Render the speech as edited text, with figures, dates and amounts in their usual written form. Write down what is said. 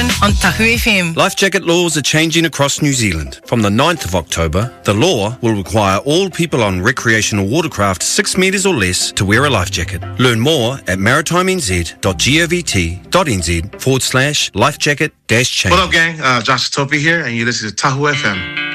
Morning on Tahu FM. Life jacket laws are changing across New Zealand. From the 9th of October, the law will require all people on recreational watercraft 6 metres or less to wear a life jacket. Learn more at maritimenz.govt.nz/life jacket-change. What up, gang? Josh Topi here, and you listen to Tahu FM.